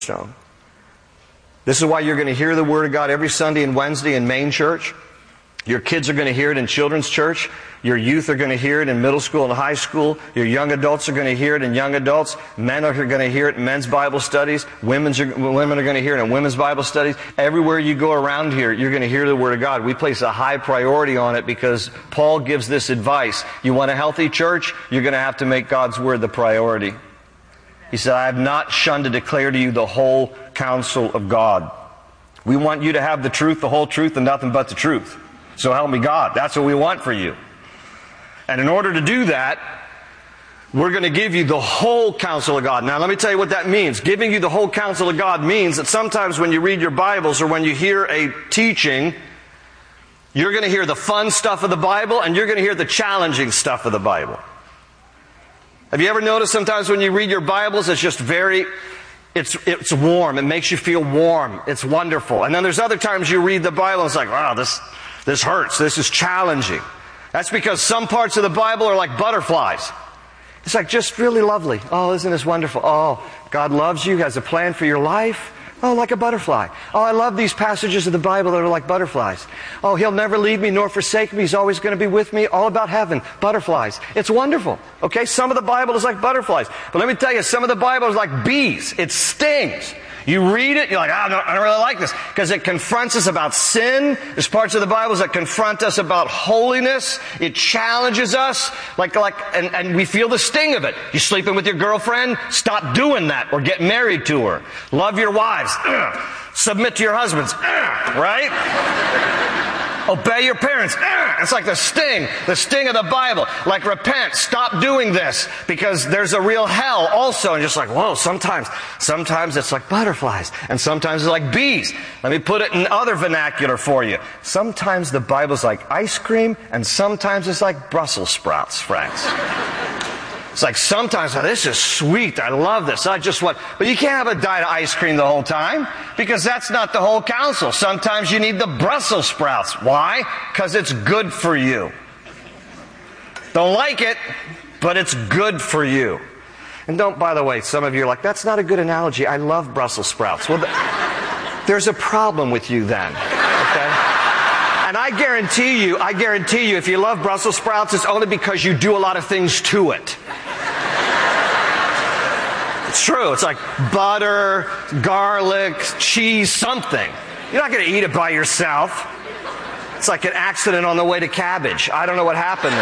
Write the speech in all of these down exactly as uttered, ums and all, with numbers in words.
cornerstone. This is why you're going to hear the Word of God every Sunday and Wednesday in main church. Your kids are going to hear it in children's church. Your youth are going to hear it in middle school and high school. Your young adults are going to hear it in young adults. Men are going to hear it in men's Bible studies. Women's are, women are going to hear it in women's Bible studies. Everywhere you go around here, you're going to hear the Word of God. We place a high priority on it because Paul gives this advice. You want a healthy church? You're going to have to make God's Word the priority. He said, I have not shunned to declare to you the whole counsel of God. We want you to have the truth, the whole truth, and nothing but the truth. So help me God. That's what we want for you. And in order to do that, we're going to give you the whole counsel of God. Now let me tell you what that means. Giving you the whole counsel of God means that sometimes when you read your Bibles or when you hear a teaching, you're going to hear the fun stuff of the Bible and you're going to hear the challenging stuff of the Bible. Have you ever noticed sometimes when you read your Bibles, it's just very, it's it's warm. It makes you feel warm. It's wonderful. And then there's other times you read the Bible and it's like, wow, this, this hurts. This is challenging. That's because some parts of the Bible are like butterflies. It's like just really lovely. Oh, isn't this wonderful? Oh, God loves you, has a plan for your life. Oh, like a butterfly. Oh, I love these passages of the Bible that are like butterflies. Oh, He'll never leave me nor forsake me. He's always going to be with me. All about heaven. Butterflies. It's wonderful. Okay, some of the Bible is like butterflies. But let me tell you, some of the Bible is like bees. It stings. You read it, you're like, oh, no, I don't really like this. Because it confronts us about sin. There's parts of the Bible that confront us about holiness. It challenges us. Like, like, and, and we feel the sting of it. You sleeping with your girlfriend? Stop doing that or get married to her. Love your wives. Ugh. Submit to your husbands. Ugh. Right? Obey your parents. Ugh. It's like the sting, the sting of the Bible. Like repent, stop doing this because there's a real hell also. And just like, whoa, sometimes, sometimes it's like butterflies and sometimes it's like bees. Let me put it in other vernacular for you. Sometimes the Bible's like ice cream and sometimes it's like Brussels sprouts, friends. It's like sometimes, oh, this is sweet. I love this. I just want, but you can't have a diet of ice cream the whole time because that's not the whole counsel. Sometimes you need the Brussels sprouts. Why? Because it's good for you. Don't like it, but it's good for you. And don't, by the way, some of you are like, that's not a good analogy. I love Brussels sprouts. Well, the, there's a problem with you then. Okay? And I guarantee you, I guarantee you, if you love Brussels sprouts, it's only because you do a lot of things to it. It's true. It's like butter, garlic, cheese, something. You're not going to eat it by yourself. It's like an accident on the way to cabbage. I don't know what happened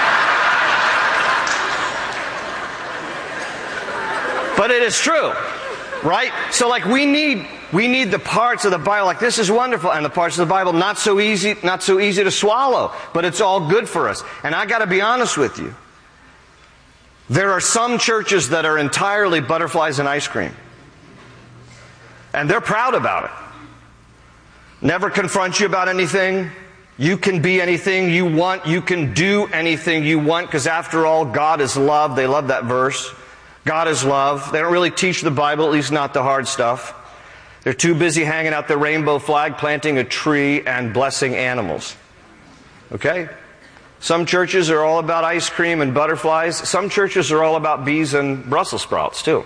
there. But it is true, right? So like we need we need the parts of the Bible like this is wonderful and the parts of the Bible not so easy not so easy to swallow, but it's all good for us. And I got to be honest with you. There are some churches that are entirely butterflies and ice cream. And they're proud about it. Never confront you about anything. You can be anything you want. You can do anything you want because after all, God is love. They love that verse. God is love. They don't really teach the Bible, at least not the hard stuff. They're too busy hanging out the rainbow flag, planting a tree, and blessing animals. Okay? Some churches are all about ice cream and butterflies. Some churches are all about bees and Brussels sprouts, too.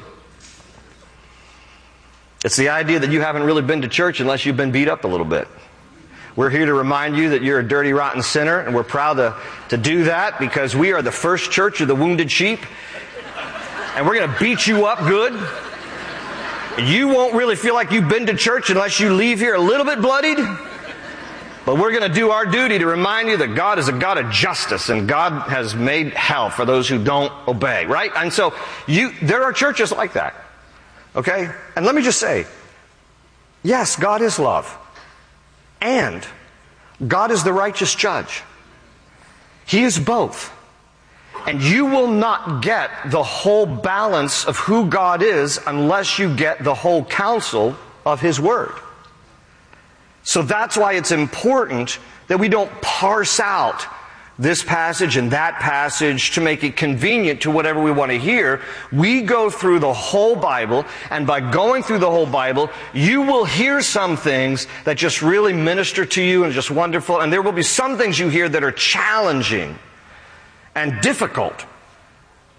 It's the idea that you haven't really been to church unless you've been beat up a little bit. We're here to remind you that you're a dirty, rotten sinner, and we're proud to, to do that because we are the first church of the wounded sheep. And we're going to beat you up good. You won't really feel like you've been to church unless you leave here a little bit bloodied. But we're going to do our duty to remind you that God is a God of justice and God has made hell for those who don't obey, right? And so you, there are churches like that. Okay? And let me just say, yes, God is love. And God is the righteous judge. He is both. And you will not get the whole balance of who God is unless you get the whole counsel of His Word. So that's why it's important that we don't parse out this passage and that passage to make it convenient to whatever we want to hear. We go through the whole Bible, and by going through the whole Bible, you will hear some things that just really minister to you and just wonderful, and there will be some things you hear that are challenging and difficult.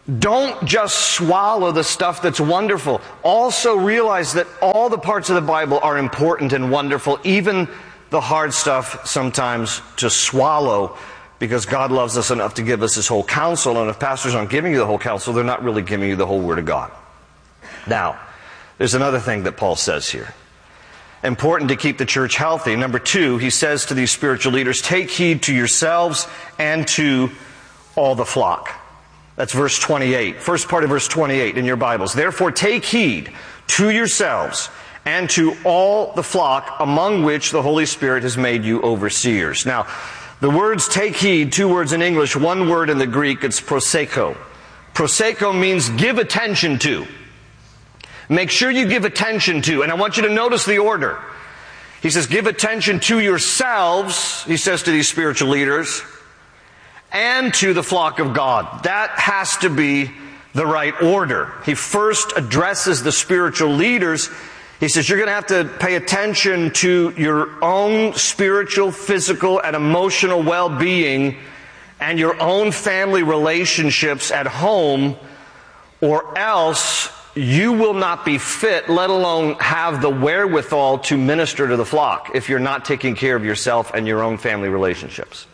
Don't just swallow the stuff that's wonderful. Also realize that all the parts of the Bible are important and wonderful, even the hard stuff sometimes to swallow, because God loves us enough to give us His whole counsel, and if pastors aren't giving you the whole counsel, they're not really giving you the whole Word of God. Now, there's another thing that Paul says here. Important to keep the church healthy. Number two, he says to these spiritual leaders, take heed to yourselves and to all the flock. That's verse twenty-eight. First part of verse twenty-eight in your Bibles. Therefore take heed to yourselves and to all the flock among which the Holy Spirit has made you overseers. Now, the words take heed, two words in English, one word in the Greek, it's proseko. Proseko means give attention to. Make sure you give attention to. And I want you to notice the order. He says, give attention to yourselves, he says to these spiritual leaders, and to the flock of God. That has to be the right order. He first addresses the spiritual leaders. He says, you're going to have to pay attention to your own spiritual, physical, and emotional well-being and your own family relationships at home, or else you will not be fit, let alone have the wherewithal to minister to the flock if you're not taking care of yourself and your own family relationships.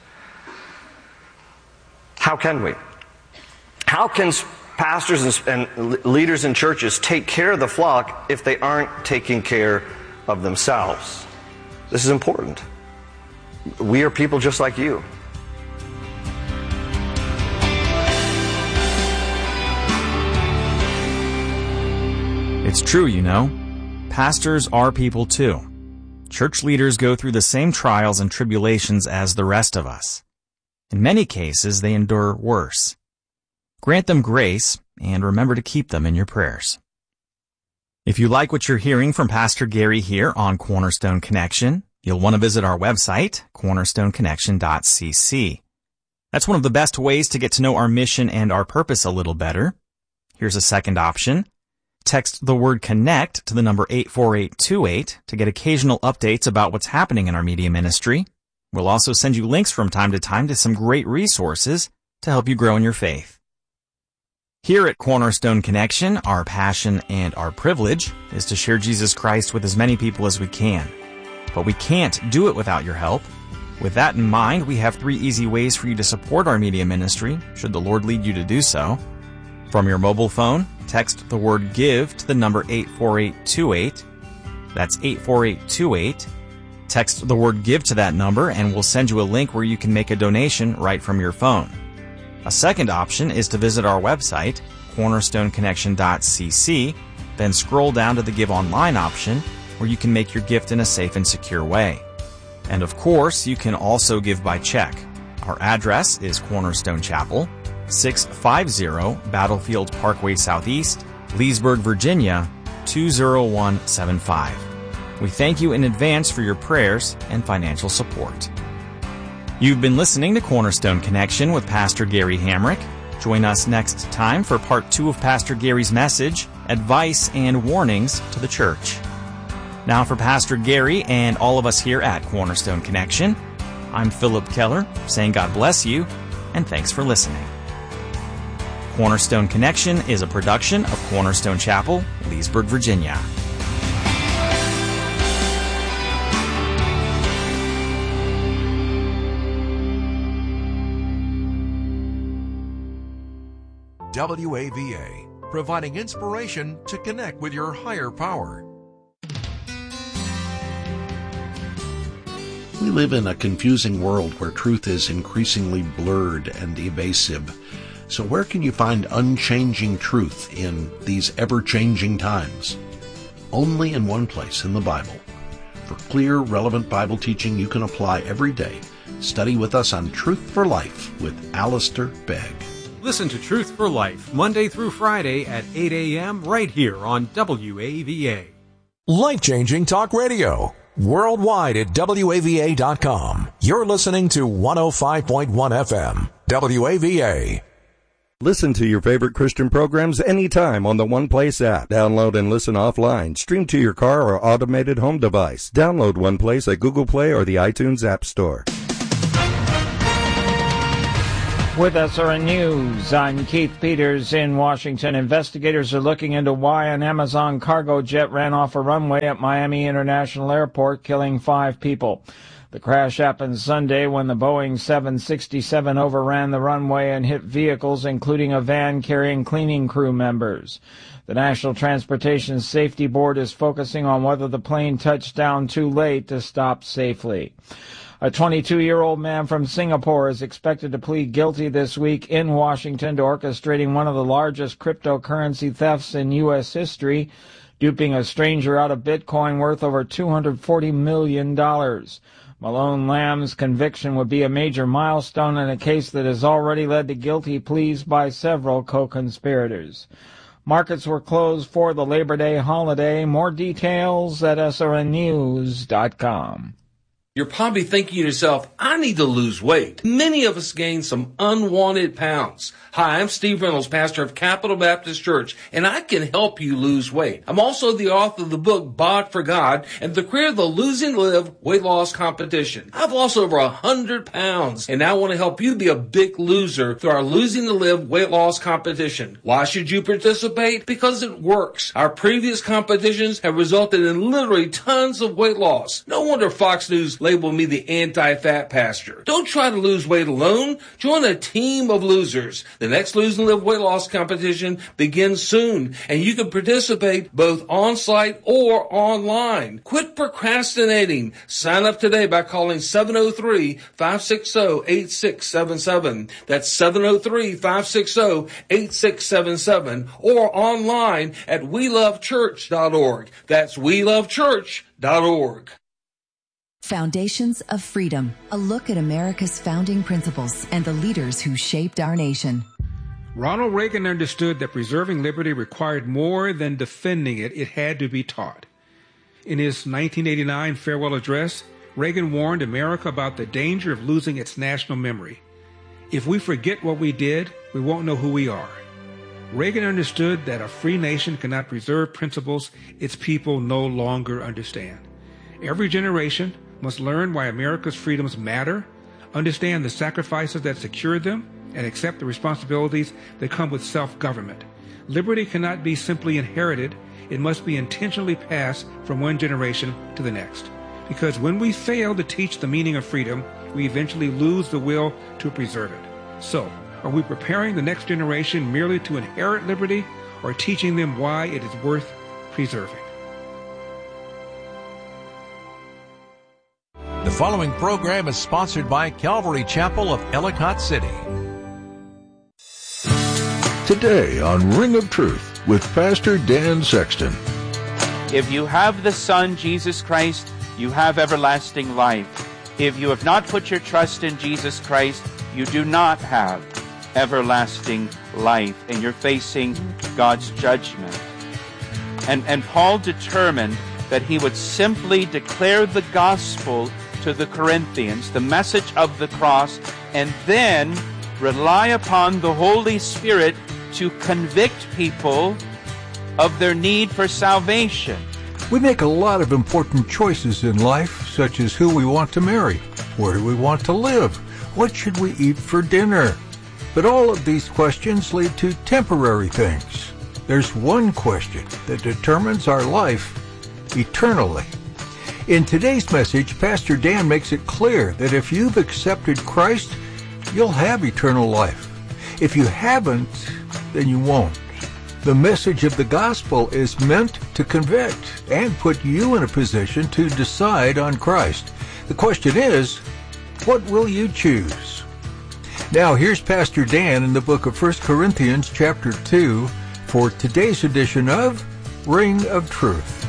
How can we? How can pastors and leaders in churches take care of the flock if they aren't taking care of themselves? This is important. We are people just like you. It's true, you know. Pastors are people too. Church leaders go through the same trials and tribulations as the rest of us. In many cases, they endure worse. Grant them grace, and remember to keep them in your prayers. If you like what you're hearing from Pastor Gary here on Cornerstone Connection, you'll want to visit our website, cornerstone connection dot c c. That's one of the best ways to get to know our mission and our purpose a little better. Here's a second option. Text the word CONNECT to the number eight four eight two eight to get occasional updates about what's happening in our media ministry. We'll also send you links from time to time to some great resources to help you grow in your faith. Here at Cornerstone Connection, our passion and our privilege is to share Jesus Christ with as many people as we can. But we can't do it without your help. With that in mind, we have three easy ways for you to support our media ministry, should the Lord lead you to do so. From your mobile phone, text the word GIVE to the number eight four eight two eight. That's eight four eight two eight. Text the word GIVE to that number and we'll send you a link where you can make a donation right from your phone. A second option is to visit our website, cornerstone connection dot c c, then scroll down to the Give Online option where you can make your gift in a safe and secure way. And of course, you can also give by check. Our address is Cornerstone Chapel, six fifty Battlefield Parkway Southeast, Leesburg, Virginia, two zero one seven five. We thank you in advance for your prayers and financial support. You've been listening to Cornerstone Connection with Pastor Gary Hamrick. Join us next time for part two of Pastor Gary's message, Advice and Warnings to the Church. Now for Pastor Gary and all of us here at Cornerstone Connection, I'm Philip Keller, saying God bless you, and thanks for listening. Cornerstone Connection is a production of Cornerstone Chapel, Leesburg, Virginia. W A V A, providing inspiration to connect with your higher power. We live in a confusing world where truth is increasingly blurred and evasive. So where can you find unchanging truth in these ever-changing times? Only in one place, in the Bible. For clear, relevant Bible teaching you can apply every day, study with us on Truth for Life with Alistair Begg. Listen to Truth for Life, Monday through Friday at eight a.m. right here on W A V A. Life-changing talk radio. Worldwide at W A V A dot com. You're listening to one oh five point one F M. W A V A. Listen to your favorite Christian programs anytime on the One Place app. Download and listen offline. Stream to your car or automated home device. Download One Place at Google Play or the iTunes App Store. With S R N News, I'm Keith Peters in Washington. Investigators are looking into why an Amazon cargo jet ran off a runway at Miami International Airport, killing five people. The crash happened Sunday when the Boeing seven sixty-seven overran the runway and hit vehicles, including a van carrying cleaning crew members. The National Transportation Safety Board is focusing on whether the plane touched down too late to stop safely. A twenty-two-year-old man from Singapore is expected to plead guilty this week in Washington to orchestrating one of the largest cryptocurrency thefts in U S history, duping a stranger out of Bitcoin worth over two hundred forty million dollars. Malone Lamb's conviction would be a major milestone in a case that has already led to guilty pleas by several co-conspirators. Markets were closed for the Labor Day holiday. More details at S R N news dot com. You're probably thinking to yourself, I need to lose weight. Many of us gain some unwanted pounds. Hi, I'm Steve Reynolds, pastor of Capital Baptist Church, and I can help you lose weight. I'm also the author of the book, Bod for God, and the creator of the Losing to Live weight loss competition. I've lost over one hundred pounds, and now I want to help you be a big loser through our Losing to Live weight loss competition. Why should you participate? Because it works. Our previous competitions have resulted in literally tons of weight loss. No wonder Fox News labeled me the anti-fat pastor. Don't try to lose weight alone. Join a team of losers. The next Lose and Live weight loss competition begins soon, and you can participate both on-site or online. Quit procrastinating. Sign up today by calling seven oh three, five six oh, eight six seven seven. That's seven oh three, five six oh, eight six seven seven, or online at we love church dot org. That's we love church dot org. Foundations of Freedom, a look at America's founding principles and the leaders who shaped our nation. Ronald Reagan understood that preserving liberty required more than defending it, it had to be taught. In his nineteen eighty-nine farewell address, Reagan warned America about the danger of losing its national memory. If we forget what we did, we won't know who we are. Reagan understood that a free nation cannot preserve principles its people no longer understand. Every generation must learn why America's freedoms matter, understand the sacrifices that secure them, and accept the responsibilities that come with self-government. Liberty cannot be simply inherited. It must be intentionally passed from one generation to the next. Because when we fail to teach the meaning of freedom, we eventually lose the will to preserve it. So, are we preparing the next generation merely to inherit liberty, or teaching them why it is worth preserving? The following program is sponsored by Calvary Chapel of Ellicott City. Today on Ring of Truth with Pastor Dan Sexton. If you have the Son, Jesus Christ, you have everlasting life. If you have not put your trust in Jesus Christ, you do not have everlasting life, and you're facing God's judgment. And, and Paul determined that he would simply declare the gospel to the Corinthians, the message of the cross, and then rely upon the Holy Spirit to convict people of their need for salvation. We make a lot of important choices in life, such as who we want to marry, where do we want to live, what should we eat for dinner. But all of these questions lead to temporary things. There's one question that determines our life eternally. In today's message, Pastor Dan makes it clear that if you've accepted Christ, you'll have eternal life. If you haven't, then you won't. The message of the gospel is meant to convict and put you in a position to decide on Christ. The question is, what will you choose? Now, here's Pastor Dan in the book of First Corinthians chapter two for today's edition of Ring of Truth.